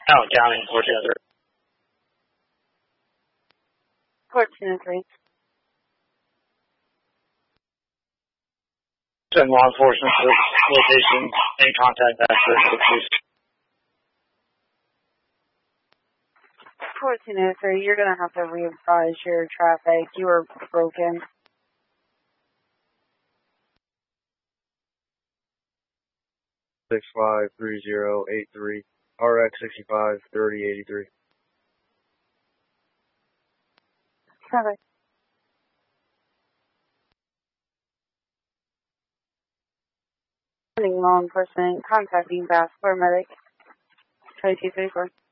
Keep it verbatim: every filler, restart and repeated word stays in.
Allen County, fourteen oh three. fourteen oh three. Send law enforcement to the location and contact after sixties. fourteen oh three, you're going to have to re-advise your traffic. You were broken. six five three zero eight three, R X sixty-five thirty eighty-three. Traffic. Law enforcement contacting Bass Medic twenty-two thirty-four.